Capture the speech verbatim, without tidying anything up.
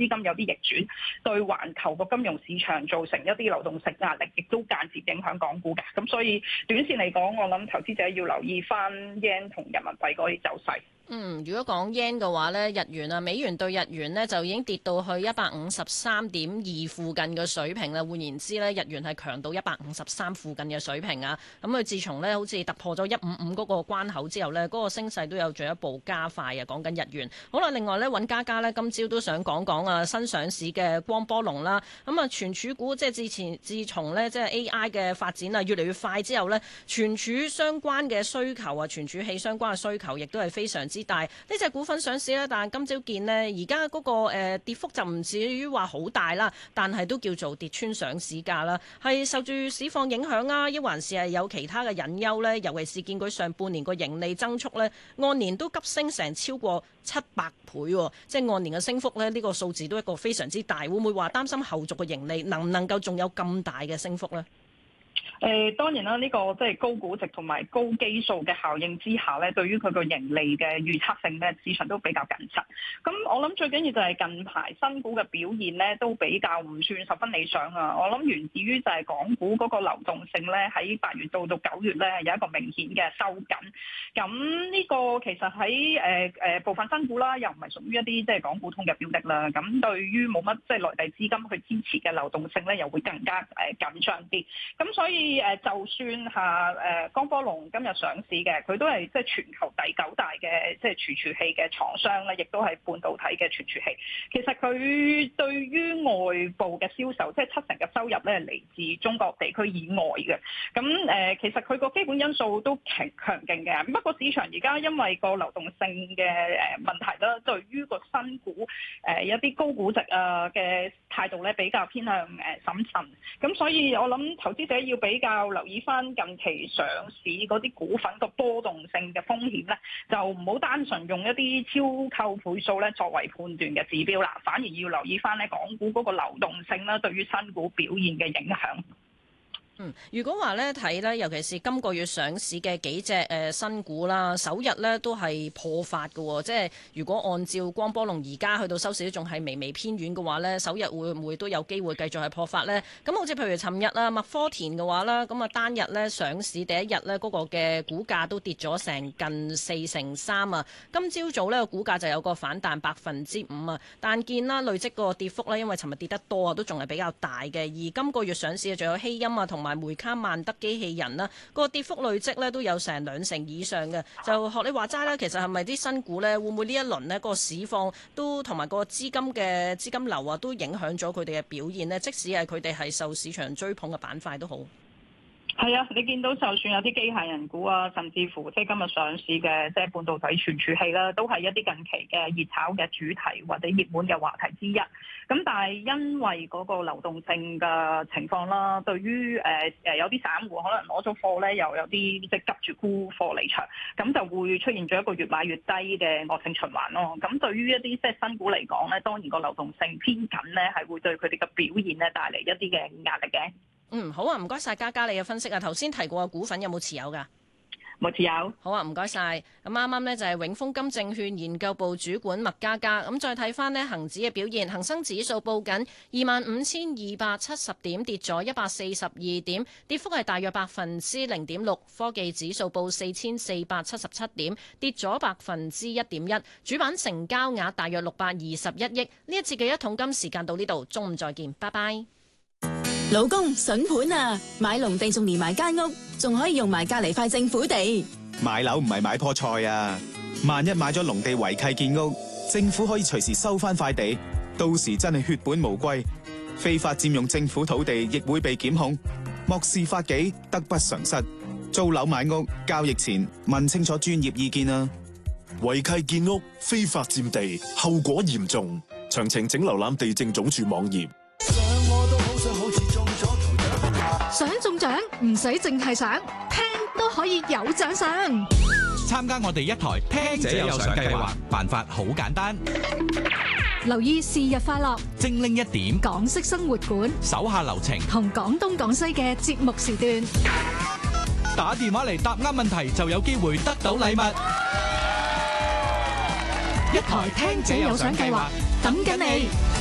金有啲逆轉，對環球個金融市場造成一啲流動性壓力，亦都間接影響港股嘅。咁所以短線嚟講，我諗投資者要留意翻 yen 同人民幣嗰啲走勢。 嗯，如果講 yen 嘅話呢，日元啊，美元對日元呢就已經跌到去一百五十三點二附近嘅水平啦。換言之呢，日元係強到一百五十三附近嘅水平啊。咁佢自從呢好似突破咗一五五嗰個關口之後呢，嗰、嗰個升勢都有進一步加快啊。講緊日元。好啦，另外呢，尹嘉嘉呢今朝都想講講啊，新上市嘅光波龍啦。咁啊，存儲股即係之前自從呢即係 A I 嘅發展啊越嚟越快之後呢，存儲相關嘅需求啊，存儲器相關嘅需求亦都係非常之大。呢隻股份上市咧，但係今朝見呢，而家嗰個、呃、跌幅就唔至於話好大啦，但係都叫做跌穿上市價啦。係受住市況影響啊，抑還是係有其他嘅隱憂呢？尤其是見佢上半年個盈利增速呢，按年都急升成超過七百倍喎，即係按年嘅升幅呢，呢、呢個數字都一個非常之大。會唔會話擔心後續嘅盈利能唔能夠仲有咁大嘅升幅呢？ 誒、呃、當然啦，呢、這個即係高估值同埋高基數嘅效應之下咧，對於佢個盈利嘅預測性咧，市場都比較謹慎。咁我諗最緊要就係近排新股嘅表現咧，都比較唔算十分理想啊。我諗源自於就係港股嗰個流動性咧，喺八月到到九月咧有一個明顯嘅收緊。咁呢個其實喺誒誒部分新股啦，又唔係屬於一啲即係港股通嘅標的啦。咁對於冇乜即係內地資金去支持嘅流動性咧，又會更加誒緊張啲。咁所以誒，就算下誒光波龍今日上市嘅，佢都係即係全球第九大嘅即係存儲器嘅廠商咧，亦都係半導體嘅存儲器。其實佢對於外部嘅銷售，即係七成嘅收入咧，嚟自中國地區以外嘅。咁誒，其實佢個基本因素都強強勁嘅。不過市場而家因為個流動性嘅誒問題啦，對於個新股誒一啲高估值啊嘅態度咧，比較偏向誒審慎。咁所以我諗投資者要比較留意翻近期上市嗰啲股份個波動性嘅風險咧，就唔好單純用一啲超購倍數咧作為判斷嘅指標啦，反而要留意翻咧港股嗰個流動性啦，對於新股表現嘅影響。 嗯，如果話咧睇咧，尤其是今個月上市嘅幾隻誒、呃、新股啦，首日咧都係破發嘅、哦，即係如果按照光波龍而家去到收市都仲係微微偏遠嘅話咧，首日會唔會都有機會繼續係破發呢？咁好似譬如尋日啊，麥科田嘅話啦，咁啊單日咧上市第一日咧嗰個嘅股價都跌咗成近四成三啊，今朝早呢個股價就有個反彈百分之五啊，但見啦累積個跌幅咧，因為尋日跌得多啊，都仲係比較大嘅，而今個月上市嘅仲有希鑫啊同埋梅卡萬德機器人啦，個跌幅累積咧都有成兩成以上嘅。就學你話齋啦，其實係咪啲新股咧，會唔會呢一輪呢個市況都同埋個資金嘅資金流啊，都影響咗佢哋嘅表現呢？即使係佢哋係受市場追捧嘅板塊都好。 係啊，你見到就算有啲機械人股啊，甚至乎即係今日上市嘅即係半導體存儲器啦，都係一啲近期嘅熱炒嘅主題或者熱門嘅話題之一。咁但係因為嗰個流動性嘅情況啦，對於誒誒有啲散戶可能攞咗貨咧，又有啲即係急住沽貨離場，咁就會出現咗一個越買越低嘅惡性循環咯。咁對於一啲即係新股嚟講咧，當然個流動性偏緊咧，係會對佢哋嘅表現咧帶嚟一啲嘅壓力嘅。 嗯，好啊，唔該晒嘉嘉你嘅分析啊。頭先提過嘅股份有冇持有㗎？ 冇持有。 好啊，唔該晒。咁啱啱呢就係永豐金證券研究部主管麥嘉嘉。咁再睇翻呢恒指嘅表現，恒生指數報緊二萬五千二百七十點，跌咗一百四十二點，跌幅係大約百分之零點六。科技指數報四千四百七十七點，跌咗百分之一點一。主板成交額大約六百二十一億。呢一次嘅一桶金時間到呢度，中午再見，拜拜。 老公，筍盤啊！買農地仲連埋間屋，仲可以用埋隔籬塊政府地。 買樓唔係買棵菜啊！萬一買咗農地違契建屋，政府可以隨時收翻塊地，到時真係血本無歸。非法佔用政府土地亦會被檢控，漠視法紀，得不償失。租樓買屋交易前問清楚專業意見啊！ 違契建屋、非法佔地，後果嚴重。詳情請瀏覽地政總署網頁。 想中獎唔使淨係想，聽都可以有獎賞。 參加我哋一台聽者有獎計劃，辦法好簡單。 留意是日快樂， 精靈一點， 港式生活館， 手下留情， 同廣東廣西嘅節目時段。 打電話嚟答啱問題就有機會得到禮物。 一台聽者有獎計劃，等緊你。